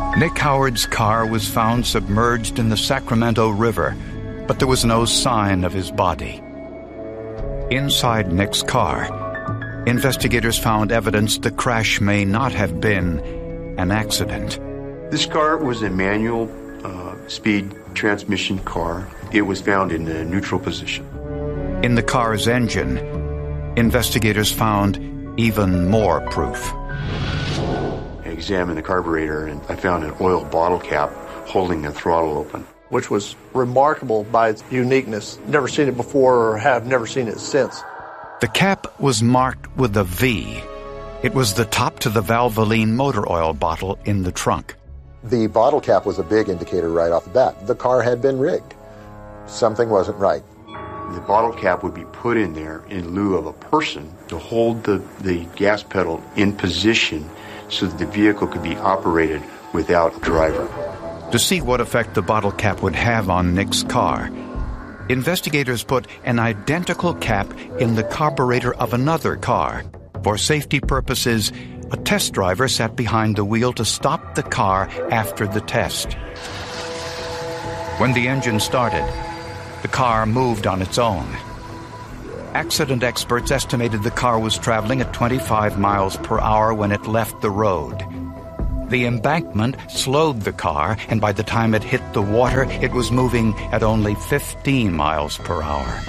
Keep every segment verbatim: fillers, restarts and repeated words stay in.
Nick Howard's car was found submerged in the Sacramento River, but there was no sign of his body. Inside Nick's car, investigators found evidence the crash may not have been an accident. This car was a manual uh, speed transmission car. It was found in a neutral position. In the car's engine, investigators found even more proof. I examined the carburetor and I found an oil bottle cap holding the throttle open, which was remarkable by its uniqueness. Never seen it before or have never seen it since. The cap was marked with a V. It was the top to the Valvoline motor oil bottle in the trunk. The bottle cap was a big indicator right off the bat. The car had been rigged. Something wasn't right. The bottle cap would be put in there in lieu of a person to hold the, the gas pedal in position so that the vehicle could be operated without a driver. To see what effect the bottle cap would have on Nick's car, investigators put an identical cap in the carburetor of another car. For safety purposes, a test driver sat behind the wheel to stop the car after the test. When the engine started, the car moved on its own. Accident experts estimated the car was traveling at twenty-five miles per hour when it left the road. The embankment slowed the car, and by the time it hit the water, it was moving at only fifteen miles per hour.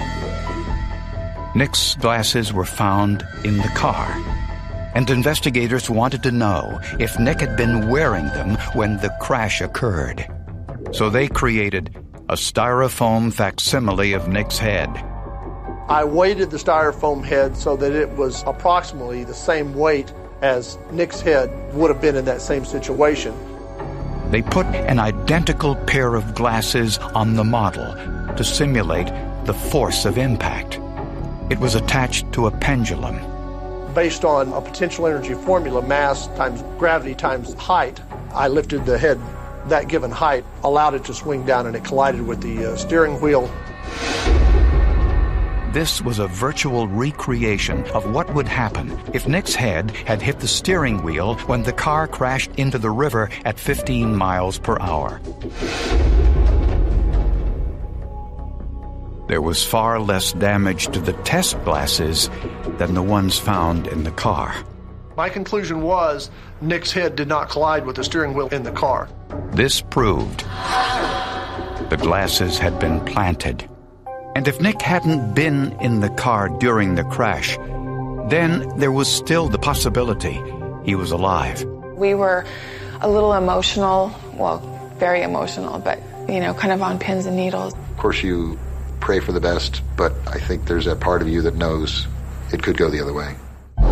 Nick's glasses were found in the car, and investigators wanted to know if Nick had been wearing them when the crash occurred. So they created a styrofoam facsimile of Nick's head. I weighted the styrofoam head so that it was approximately the same weight as Nick's head would have been in that same situation. They put an identical pair of glasses on the model to simulate the force of impact. It was attached to a pendulum. Based on a potential energy formula, mass times gravity times height, I lifted the head that given height, allowed it to swing down, and it collided with the uh, steering wheel. This was a virtual recreation of what would happen if Nick's head had hit the steering wheel when the car crashed into the river at fifteen miles per hour. There was far less damage to the test glasses than the ones found in the car. My conclusion was Nick's head did not collide with the steering wheel in the car. This proved the glasses had been planted. And if Nick hadn't been in the car during the crash, then there was still the possibility he was alive. We were a little emotional, well, very emotional, but, you know, kind of on pins and needles. Of course, you pray for the best, but I think there's a part of you that knows it could go the other way.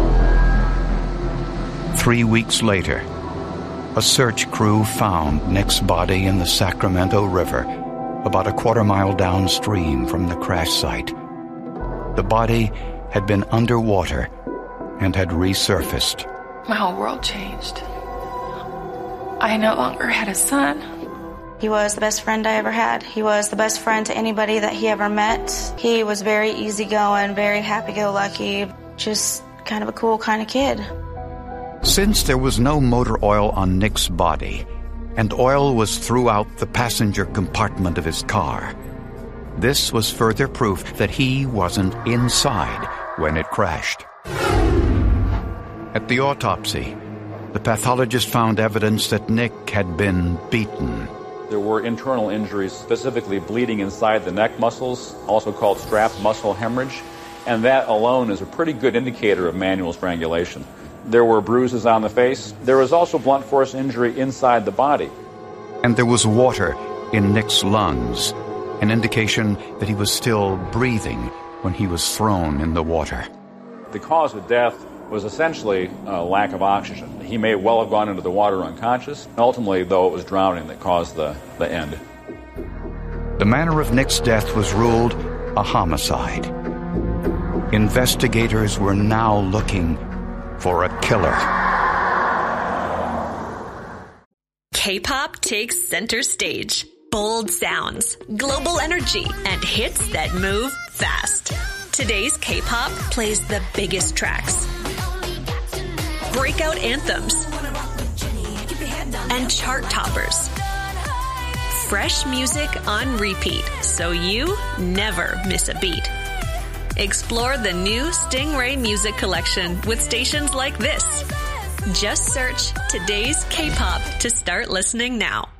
Three weeks later, a search crew found Nick's body in the Sacramento River, about a quarter mile downstream from the crash site. The body had been underwater and had resurfaced. My whole world changed. I no longer had a son. He was the best friend I ever had. He was the best friend to anybody that he ever met. He was very easygoing, very happy-go-lucky, just kind of a cool kind of kid. Since there was no motor oil on Nick's body, and oil was throughout the passenger compartment of his car, this was further proof that he wasn't inside when it crashed. At the autopsy, the pathologist found evidence that Nick had been beaten. There were internal injuries, specifically bleeding inside the neck muscles, also called strap muscle hemorrhage, and that alone is a pretty good indicator of manual strangulation. There were bruises on the face. There was also blunt force injury inside the body. And there was water in Nick's lungs, an indication that he was still breathing when he was thrown in the water. The cause of death was essentially a lack of oxygen. He may well have gone into the water unconscious. Ultimately, though, it was drowning that caused the, the end. The manner of Nick's death was ruled a homicide. Investigators were now looking for a killer. K-pop takes center stage. Bold sounds, global energy, and hits that move fast. Today's K-pop plays the biggest tracks, breakout anthems, and chart toppers. Fresh music on repeat, so you never miss a beat. Explore the new Stingray Music Collection with stations like this. Just search Today's K-pop to start listening now.